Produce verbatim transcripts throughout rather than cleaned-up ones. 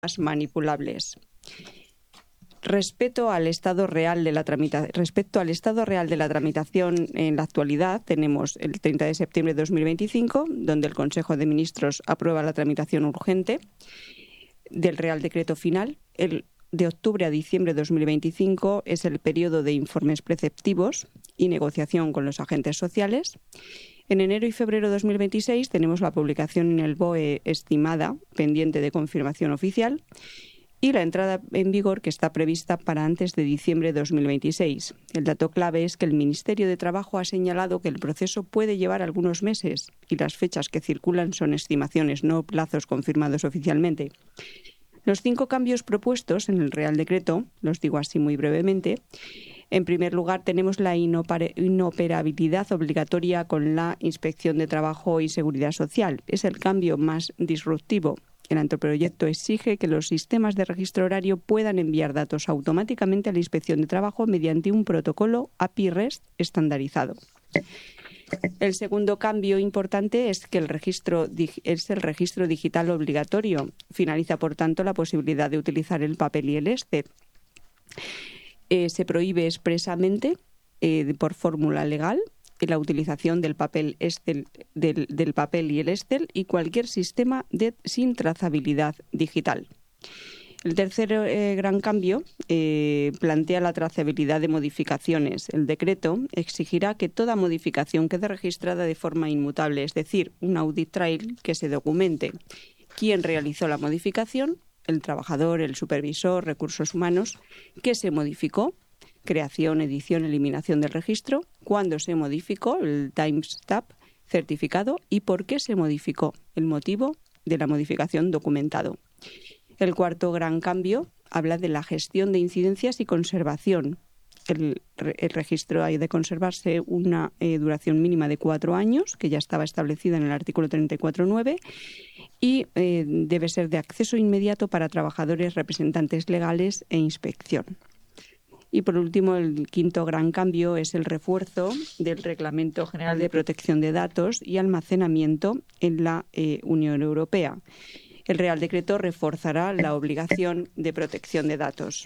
manipulables. Respecto al estado real de la tramita- respecto al estado real de la tramitación en la actualidad, tenemos el treinta de septiembre de dos mil veinticinco, donde el Consejo de Ministros aprueba la tramitación urgente del Real Decreto final. El de octubre a diciembre de dos mil veinticinco es el periodo de informes preceptivos y negociación con los agentes sociales. En enero y febrero de dos mil veintiséis tenemos la publicación en el B O E estimada, pendiente de confirmación oficial, y la entrada en vigor que está prevista para antes de diciembre de dos mil veintiséis. El dato clave es que el Ministerio de Trabajo ha señalado que el proceso puede llevar algunos meses y las fechas que circulan son estimaciones, no plazos confirmados oficialmente. Los cinco cambios propuestos en el Real Decreto, los digo así muy brevemente. En primer lugar, tenemos la inoperabilidad obligatoria con la Inspección de Trabajo y Seguridad Social. Es el cambio más disruptivo. El anteproyecto exige que los sistemas de registro horario puedan enviar datos automáticamente a la Inspección de Trabajo mediante un protocolo A P I REST estandarizado. El segundo cambio importante es que el registro es el registro digital obligatorio. Finaliza, por tanto, la posibilidad de utilizar el papel y el Excel. Eh, se prohíbe expresamente, eh, por fórmula legal, la utilización del papel, Excel, del, del papel y el Excel y cualquier sistema de, sin trazabilidad digital. El tercer eh, gran cambio eh, plantea la trazabilidad de modificaciones. El decreto exigirá que toda modificación quede registrada de forma inmutable, es decir, un audit trail que se documente quién realizó la modificación, el trabajador, el supervisor, recursos humanos, qué se modificó, creación, edición, eliminación del registro, cuándo se modificó, el timestamp certificado y por qué se modificó, el motivo de la modificación documentado. El cuarto gran cambio habla de la gestión de incidencias y conservación. El, el registro ha de conservarse una eh, duración mínima de cuatro años, que ya estaba establecida en el artículo treinta y cuatro punto nueve, y eh, debe ser de acceso inmediato para trabajadores, representantes legales e inspección. Y por último, el quinto gran cambio es el refuerzo del Reglamento General de Protección de Datos y Almacenamiento en la eh, Unión Europea. El Real Decreto reforzará la obligación de protección de datos.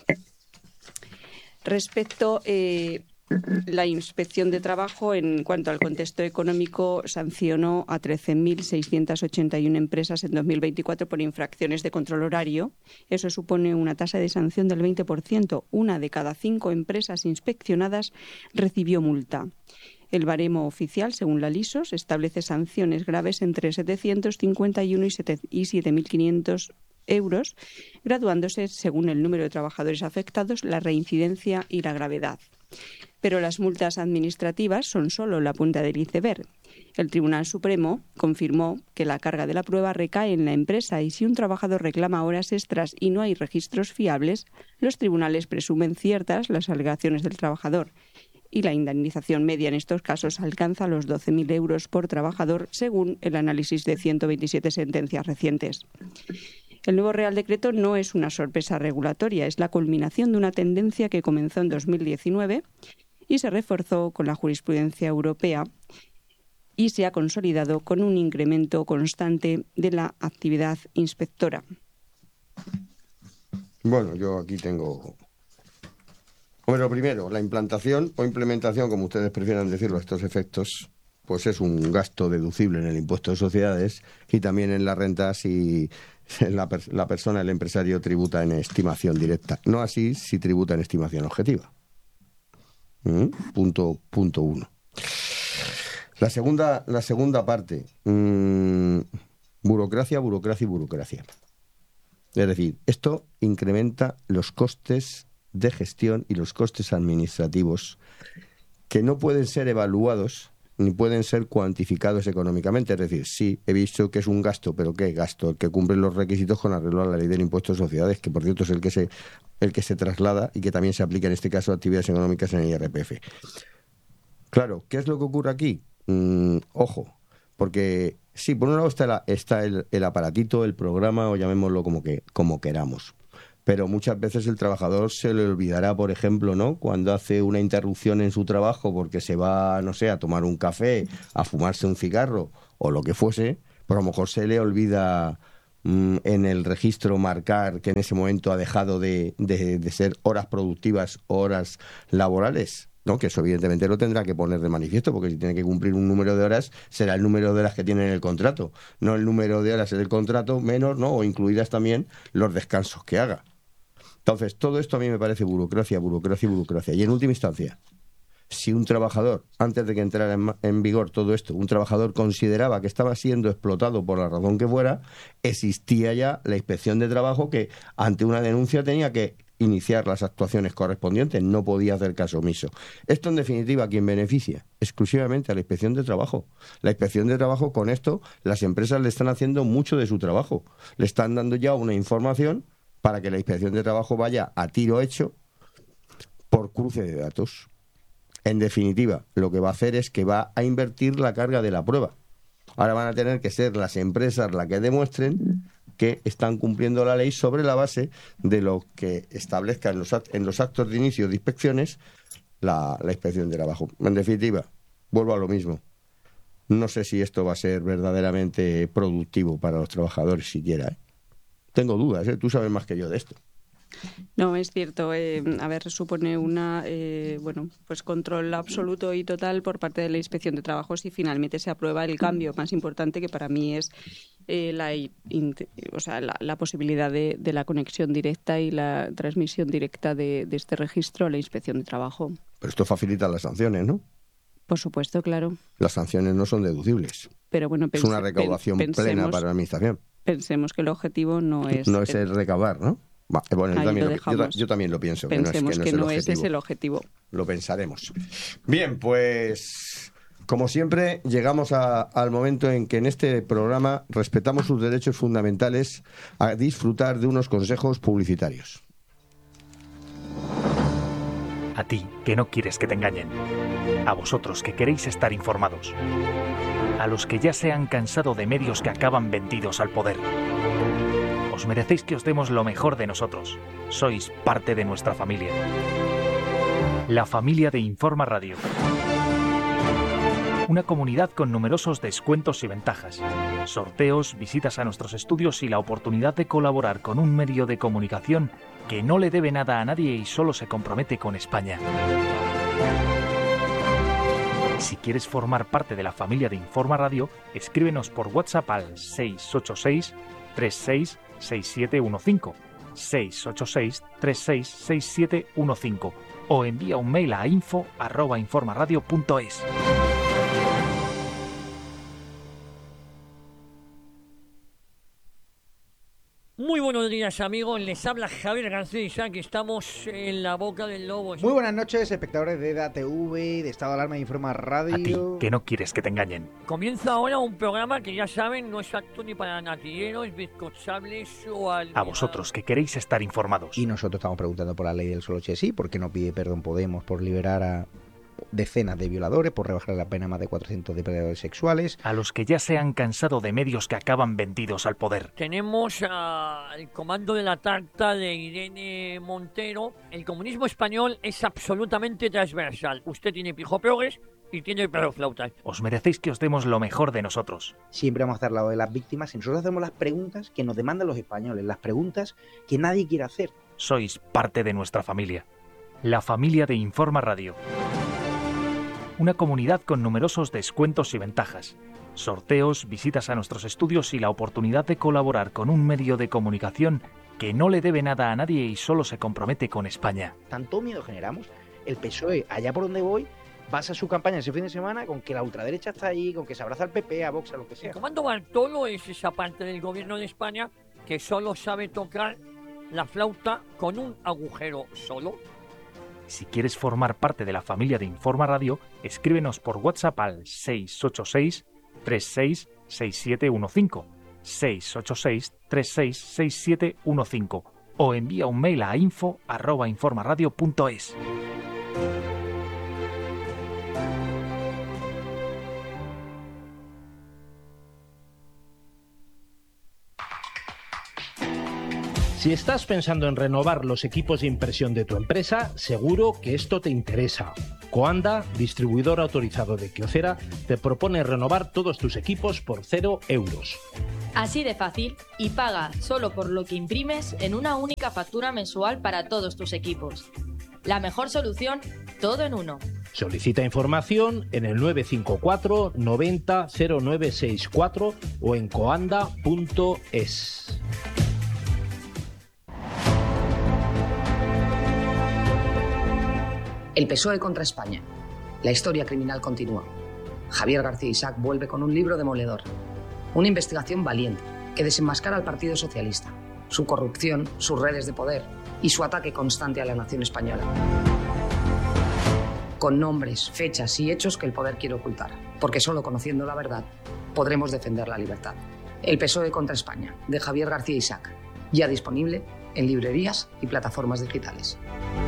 Respecto a eh, la Inspección de Trabajo, en cuanto al contexto económico, sancionó a trece mil seiscientas ochenta y una empresas en dos mil veinticuatro por infracciones de control horario. Eso supone una tasa de sanción del veinte por ciento. Una de cada cinco empresas inspeccionadas recibió multa. El baremo oficial, según la LISOS, establece sanciones graves entre setecientos cincuenta y uno y siete mil quinientos euros, graduándose según el número de trabajadores afectados, la reincidencia y la gravedad. Pero las multas administrativas son solo la punta del iceberg. El Tribunal Supremo confirmó que la carga de la prueba recae en la empresa y si un trabajador reclama horas extras y no hay registros fiables, los tribunales presumen ciertas las alegaciones del trabajador y la indemnización media en estos casos alcanza los doce mil euros por trabajador, según el análisis de ciento veintisiete sentencias recientes. El nuevo Real Decreto no es una sorpresa regulatoria, es la culminación de una tendencia que comenzó en dos mil diecinueve y se reforzó con la jurisprudencia europea y se ha consolidado con un incremento constante de la actividad inspectora. Bueno, yo aquí tengo... Bueno, primero, la implantación o implementación, como ustedes prefieran decirlo, estos efectos, pues es un gasto deducible en el impuesto de sociedades y también en las rentas y la, la persona, el empresario, tributa en estimación directa. No así si tributa en estimación objetiva. ¿Mm? Punto, punto uno. La segunda, la segunda parte, mmm, burocracia, burocracia y burocracia. Es decir, esto incrementa los costes de gestión y los costes administrativos que no pueden ser evaluados ni pueden ser cuantificados económicamente. Es decir, sí, he visto que es un gasto, pero ¿qué gasto? El que cumple los requisitos con arreglo a la ley del impuesto de sociedades, que por cierto es el que se, el que se traslada y que también se aplica en este caso a actividades económicas en el I R P F. Claro, ¿qué es lo que ocurre aquí? Mm, ojo, porque sí, por un lado está, la, está el, el aparatito, el programa, o llamémoslo como, que, como queramos. Pero muchas veces el trabajador se le olvidará, por ejemplo, ¿no? Cuando hace una interrupción en su trabajo porque se va, no sé, a tomar un café, a fumarse un cigarro o lo que fuese, pues a lo mejor se le olvida mm, en el registro marcar que en ese momento ha dejado de, de, de ser horas productivas o horas laborales? ¿No? Que eso evidentemente lo tendrá que poner de manifiesto, porque si tiene que cumplir un número de horas, será el número de horas que tiene en el contrato, no el número de horas en el contrato menos, ¿no? O incluidas también los descansos que haga. Entonces, todo esto a mí me parece burocracia, burocracia y burocracia. Y en última instancia, si un trabajador, antes de que entrara en, en vigor todo esto, un trabajador consideraba que estaba siendo explotado por la razón que fuera, existía ya la Inspección de Trabajo que, ante una denuncia, tenía que iniciar las actuaciones correspondientes, no podía hacer caso omiso. Esto, en definitiva, ¿a quién beneficia? Exclusivamente a la Inspección de Trabajo. La Inspección de Trabajo, con esto, las empresas le están haciendo mucho de su trabajo. Le están dando ya una información para que la Inspección de Trabajo vaya a tiro hecho por cruce de datos. En definitiva, lo que va a hacer es que va a invertir la carga de la prueba. Ahora van a tener que ser las empresas las que demuestren que están cumpliendo la ley sobre la base de lo que establezca en los, act- en los actos de inicio de inspecciones la, la Inspección de Trabajo. En definitiva, vuelvo a lo mismo. No sé si esto va a ser verdaderamente productivo para los trabajadores siquiera, ¿eh? Tengo dudas, ¿eh? Tú sabes más que yo de esto. No, es cierto. Eh, a ver, supone una, eh, bueno, pues control absoluto y total por parte de la Inspección de Trabajo si finalmente se aprueba el cambio más importante, que para mí es eh, la, o sea, la, la posibilidad de, de la conexión directa y la transmisión directa de, de este registro a la Inspección de Trabajo. Pero esto facilita las sanciones, ¿no? Por supuesto, claro. Las sanciones no son deducibles. Pero bueno, es una recaudación pensemos, plena para la Administración. Pensemos que el objetivo no es... No es el recaudar, ¿no? Va, bueno, yo también, lo, yo, yo también lo pienso. Pensemos que no, es, que no que no es ese el objetivo. Lo pensaremos. Bien, pues como siempre llegamos a, al momento en que en este programa respetamos sus derechos fundamentales a disfrutar de unos consejos publicitarios. A ti, que no quieres que te engañen. A vosotros, que queréis estar informados. A los que ya se han cansado de medios que acaban vendidos al poder. Os merecéis que os demos lo mejor de nosotros. Sois parte de nuestra familia. La familia de Informa Radio. Una comunidad con numerosos descuentos y ventajas. Sorteos, visitas a nuestros estudios y la oportunidad de colaborar con un medio de comunicación que no le debe nada a nadie y solo se compromete con España. Si quieres formar parte de la familia de Informa Radio, escríbenos por WhatsApp al seis ocho seis, tres seis seis siete uno cinco, seis ocho seis, tres seis seis siete uno cinco o envía un mail a info arroba informaradio punto es. Muy buenos días, amigos. Les habla Javier García, que estamos en la boca del lobo. Muy buenas noches, espectadores de E D A T V, de Estado de Alarma de Informa Radio. A ti, que no quieres que te engañen. Comienza ahora un programa que ya saben no es apto ni para natilleros, bizcochables o al... A vosotros, que queréis estar informados. Y nosotros estamos preguntando por la ley del solo sí, ¿por qué no pide perdón Podemos por liberar a decenas de violadores, por rebajar la pena a más de cuatrocientos depredadores sexuales? A los que ya se han cansado de medios que acaban vendidos al poder. Tenemos al comando de la tarta de Irene Montero. El comunismo español es absolutamente transversal. Usted tiene pijoprogues y tiene perroflautas. Os merecéis que os demos lo mejor de nosotros. Siempre vamos a estar al lado de las víctimas y nosotros hacemos las preguntas que nos demandan los españoles, las preguntas que nadie quiere hacer. Sois parte de nuestra familia. La familia de Informa Radio. Una comunidad con numerosos descuentos y ventajas. Sorteos, visitas a nuestros estudios y la oportunidad de colaborar con un medio de comunicación que no le debe nada a nadie y solo se compromete con España. Tanto miedo generamos. El P S O E, allá por donde voy, basa su campaña ese fin de semana con que la ultraderecha está ahí, con que se abraza al P P, a Vox, a lo que sea. El comando Bartolo es esa parte del gobierno de España que solo sabe tocar la flauta con un agujero solo. Si quieres formar parte de la familia de Informa Radio, escríbenos por WhatsApp al seis ocho seis, tres seis seis siete uno cinco, seis ocho seis, tres seis seis siete uno cinco o envía un mail a info arroba informaradio punto es. Si estás pensando en renovar los equipos de impresión de tu empresa, seguro que esto te interesa. Coanda, distribuidor autorizado de Kyocera, te propone renovar todos tus equipos por cero euros. Así de fácil, y paga solo por lo que imprimes en una única factura mensual para todos tus equipos. La mejor solución, todo en uno. Solicita información en el nueve cinco cuatro noventa cero nueve sesenta y cuatro o en coanda punto es. El P S O E contra España. La historia criminal continúa. Javier García Isaac vuelve con un libro demoledor. Una investigación valiente que desenmascara al Partido Socialista, su corrupción, sus redes de poder y su ataque constante a la nación española. Con nombres, fechas y hechos que el poder quiere ocultar, porque solo conociendo la verdad podremos defender la libertad. El P S O E contra España, de Javier García Isaac, ya disponible en librerías y plataformas digitales.